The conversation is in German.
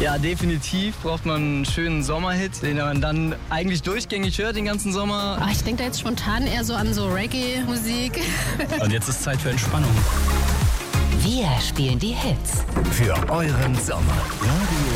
Ja, definitiv braucht man einen schönen Sommerhit, den man dann eigentlich durchgängig hört den ganzen Sommer. Ich denke da jetzt spontan eher so an so Reggae-Musik. Und jetzt ist Zeit für Entspannung. Wir spielen die Hits Für euren Sommer.